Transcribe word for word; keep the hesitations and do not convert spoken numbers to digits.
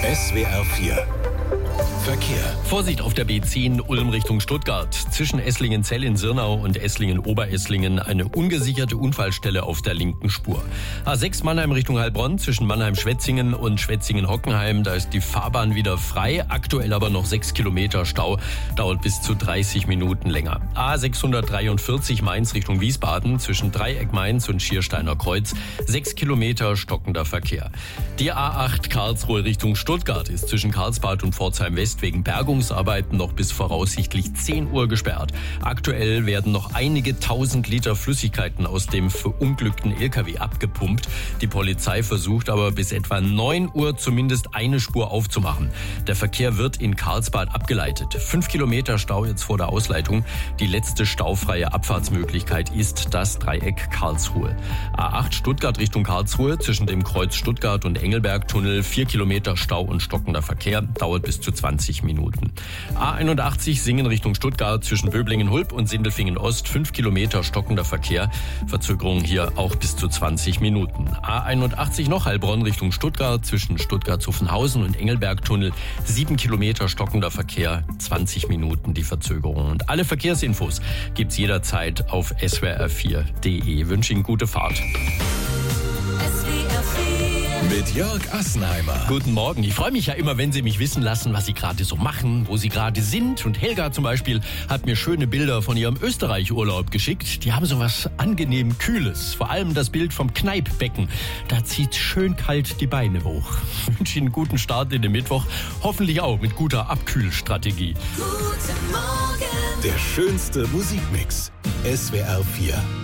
S W R vier Verkehr. Vorsicht auf der B zehn Ulm Richtung Stuttgart. Zwischen Esslingen-Zell in Sirnau und Esslingen-Oberesslingen eine ungesicherte Unfallstelle auf der linken Spur. A sechs Mannheim Richtung Heilbronn zwischen Mannheim-Schwetzingen und Schwetzingen-Hockenheim. Da ist die Fahrbahn wieder frei. Aktuell aber noch sechs Kilometer Stau. Dauert bis zu dreißig Minuten länger. A sechshundertdreiundvierzig Mainz Richtung Wiesbaden zwischen Dreieck Mainz und Schiersteiner Kreuz. Sechs Kilometer stockender Verkehr. Die A acht Karlsruhe Richtung Stuttgart ist zwischen Karlsbad und Pforzheim West wegen Bergungsarbeiten noch bis voraussichtlich zehn Uhr gesperrt. Aktuell werden noch einige tausend Liter Flüssigkeiten aus dem verunglückten L K W abgepumpt. Die Polizei versucht aber bis etwa neun Uhr zumindest eine Spur aufzumachen. Der Verkehr wird in Karlsbad abgeleitet. Fünf Kilometer Stau jetzt vor der Ausleitung. Die letzte staufreie Abfahrtsmöglichkeit ist das Dreieck Karlsruhe. A acht Stuttgart Richtung Karlsruhe zwischen dem Kreuz Stuttgart und Engelbergtunnel. Vier Kilometer Stau und stockender Verkehr. Dauert bis zu zwanzig Minuten. A einundachtzig Singen Richtung Stuttgart zwischen Böblingen-Hulb und Sindelfingen-Ost. Fünf Kilometer stockender Verkehr. Verzögerung hier auch bis zu zwanzig Minuten. A einundachtzig noch Heilbronn Richtung Stuttgart zwischen Stuttgart-Zuffenhausen und Engelbergtunnel. Sieben Kilometer stockender Verkehr. zwanzig Minuten die Verzögerung. Und alle Verkehrsinfos gibt's jederzeit auf S W R vier punkt de. Wünsche Ihnen gute Fahrt. Mit Jörg Assenheimer. Guten Morgen. Ich freue mich ja immer, wenn Sie mich wissen lassen, was Sie gerade so machen, wo Sie gerade sind. Und Helga zum Beispiel hat mir schöne Bilder von ihrem Österreich-Urlaub geschickt. Die haben so was angenehm Kühles. Vor allem das Bild vom Kneippbecken. Da zieht schön kalt die Beine hoch. Ich wünsche Ihnen einen guten Start in den Mittwoch. Hoffentlich auch mit guter Abkühlstrategie. Guten Morgen. Der schönste Musikmix. S W R vier.